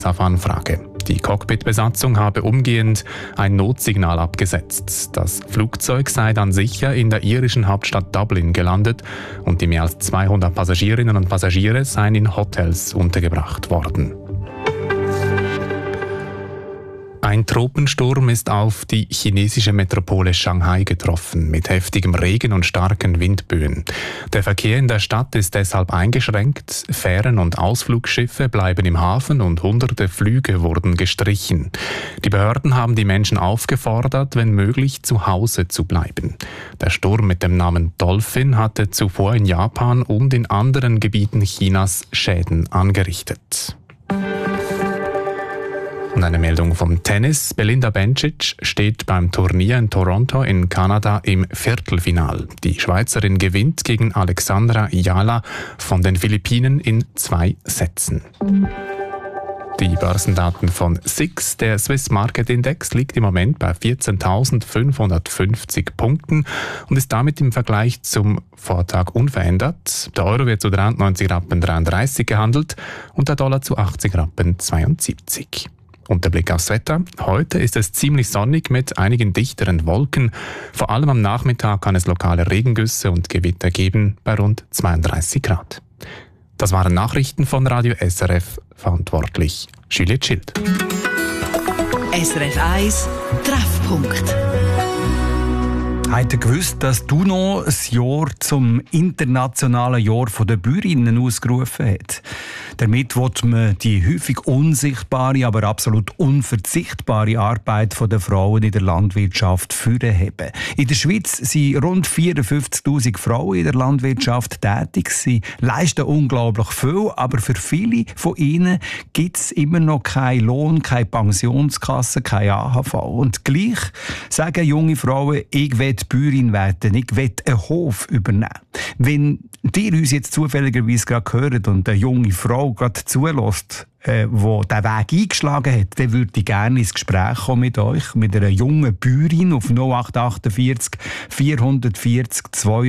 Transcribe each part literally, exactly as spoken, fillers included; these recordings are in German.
auf Anfrage. Die Cockpitbesatzung habe umgehend ein Notsignal abgesetzt. Das Flugzeug sei dann sicher in der irischen Hauptstadt Dublin gelandet und die mehr als zweihundert Passagierinnen und Passagiere seien in Hotels untergebracht worden. Ein Tropensturm ist auf die chinesische Metropole Shanghai getroffen, mit heftigem Regen und starken Windböen. Der Verkehr in der Stadt ist deshalb eingeschränkt, Fähren und Ausflugsschiffe bleiben im Hafen und hunderte Flüge wurden gestrichen. Die Behörden haben die Menschen aufgefordert, wenn möglich zu Hause zu bleiben. Der Sturm mit dem Namen Dolphin hatte zuvor in Japan und in anderen Gebieten Chinas Schäden angerichtet. Und eine Meldung vom Tennis. Belinda Bencic steht beim Turnier in Toronto in Kanada im Viertelfinal. Die Schweizerin gewinnt gegen Alexandra Ayala von den Philippinen in zwei Sätzen. Die Börsendaten von S I X, der Swiss Market Index, liegt im Moment bei vierzehntausendfünfhundertfünfzig Punkten und ist damit im Vergleich zum Vortag unverändert. Der Euro wird zu dreiundneunzig Rappen dreiunddreißig gehandelt und der Dollar zu achtzig Rappen zweiundsiebzig. Und der Blick aufs Wetter. Heute ist es ziemlich sonnig mit einigen dichteren Wolken. Vor allem am Nachmittag kann es lokale Regengüsse und Gewitter geben bei rund zweiunddreißig Grad. Das waren Nachrichten von Radio S R F, verantwortlich Juliette Schild. S R F eins Treffpunkt. Habt ihr gewusst, dass die UNO ein Jahr zum internationalen Jahr der Bäuerinnen ausgerufen hat? Damit will man die häufig unsichtbare, aber absolut unverzichtbare Arbeit der Frauen in der Landwirtschaft hervorheben. In der Schweiz sind rund vierundfünfzigtausend Frauen in der Landwirtschaft tätig. Sie leisten unglaublich viel, aber für viele von ihnen gibt es immer noch keinen Lohn, keine Pensionskasse, keine A H V. Und gleich sagen junge Frauen, ich will Bäuerin werden, ich will einen Hof übernehmen. Wenn ihr uns jetzt zufälligerweise gerade hört und eine junge Frau gerade zulässt, äh, die diesen Weg eingeschlagen hat, dann würde ich gerne ins Gespräch kommen mit euch, mit einer jungen Bäuerin auf null acht achtundvierzig vierhundertvierzig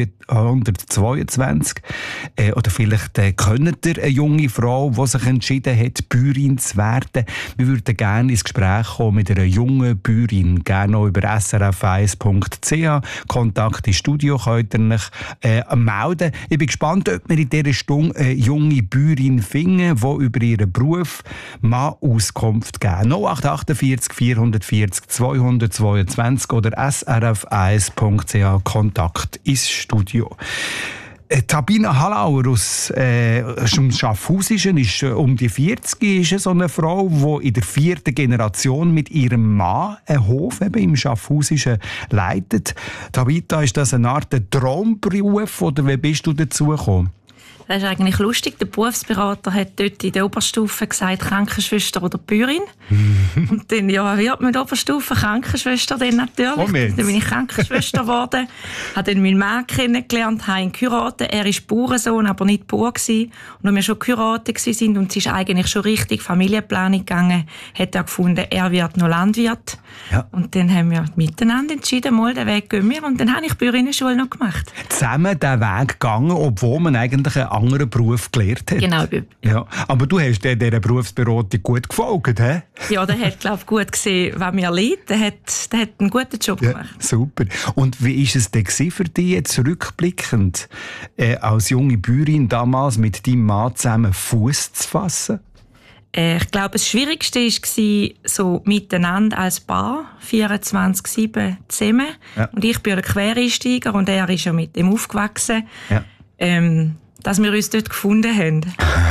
zweihundertzweiundzwanzig. Äh, oder vielleicht äh, kennt ihr eine junge Frau, die sich entschieden hat, Bäuerin zu werden. Wir würden gerne ins Gespräch kommen mit einer jungen Bäuerin, gerne auch über s r f eins punkt c h. Kontakt ins Studio könnt ihr euch äh, melden. Ich bin gespannt, ob wir in dieser Stunde eine junge Bäuerin finden, die über ihren Beruf mal Auskunft geben. null acht achtundvierzig vierhundertvierzig zweihundertzweiundzwanzig oder s r f eins punkt c h. Kontakt ins Studio. Tabina Hallauer aus äh, Schaffhausischen ist äh, um die vierzig, ist so eine Frau, die in der vierten Generation mit ihrem Mann einen Hof eben im Schaffhausischen leitet. Tabita, ist das eine Art Traumberuf oder wie bist du dazu gekommen? Das ist eigentlich lustig. Der Berufsberater hat dort in der Oberstufe gesagt, Krankenschwester oder Bäuerin. Und dann, ja, wird man in der Oberstufe Krankenschwester dann natürlich. Moment. Dann bin ich Krankenschwester geworden, habe dann meinen Mann kennengelernt, habe ihn geheiratet. Er war Bauernsohn, aber nicht Bauer gewesen. Und als wir schon geheiratet waren und es ist eigentlich schon richtig Familienplanung gegangen, hat er gefunden, er wird noch Landwirt. Ja. Und dann haben wir miteinander entschieden, mal den Weg gehen wir. Und dann habe ich Bäuerinnenschule noch gemacht. Zusammen den Weg gegangen, obwohl man eigentlich einen anderen Beruf gelernt hat. Genau. Ja, aber du hast dieser Berufsberatung gut gefolgt, hä? Ja, der hat, glaube ich, gut gesehen, was mir liegt. Der hat, der hat einen guten Job gemacht. Ja, super. Und wie war es denn für dich jetzt rückblickend, äh, als junge Bäuerin damals mit deinem Mann zusammen Fuß zu fassen? Äh, ich glaube, das Schwierigste war so miteinander als Paar, vierundzwanzig sieben zusammen. Ja. Und ich bin ein Quereinsteiger und er ist ja mit dem aufgewachsen. Ja. Ähm, dass wir uns dort gefunden haben.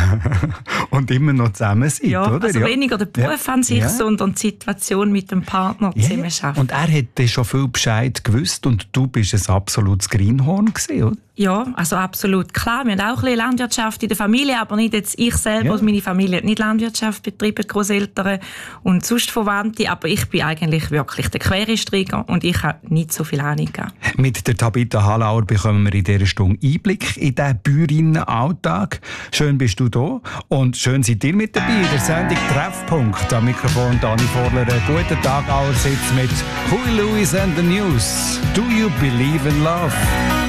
Und immer noch zusammen sind, ja, oder? Also ja, weniger der Beruf ja. an sich, ja. sondern die Situation mit dem Partner ja. zusammen schaffen. Und er hätte schon viel Bescheid gewusst und du bist ein absolutes Greenhorn gewesen, oder? Ja, also absolut klar. Wir haben auch ein bisschen Landwirtschaft in der Familie, aber nicht jetzt ich selber. Ja. Also meine Familie hat nicht Landwirtschaft betrieben, Großeltern und sonst Verwandte. Aber ich bin eigentlich wirklich der Quereinsteiger und ich habe nicht so viel Ahnung gehabt. Mit der Tabita Hallauer bekommen wir in dieser Stunde Einblick in den Bäuerinnenalltag. Schön bist du da und schön seid ihr mit dabei in der Sendung Treffpunkt. Am Mikrofon Dani Vorler. Guten Tag allerseits mit Huey Lewis and the News. Do you believe in love?